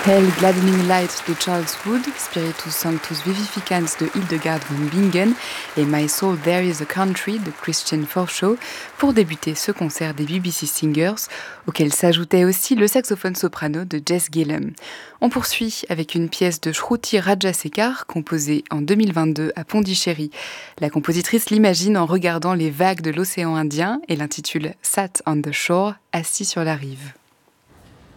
Hell Gladdening Light de Charles Wood, Spiritus Sanctus Vivificans de Hildegard von Bingen et My Soul There Is a Country de Christian Forshaw pour débuter ce concert des BBC Singers, auquel s'ajoutait aussi le saxophone soprano de Jess Gillum. On poursuit avec une pièce de Shruti Rajasekar composée en 2022 à Pondichéry. La compositrice l'imagine en regardant les vagues de l'océan Indien et l'intitule Sat on the Shore, assis sur la rive.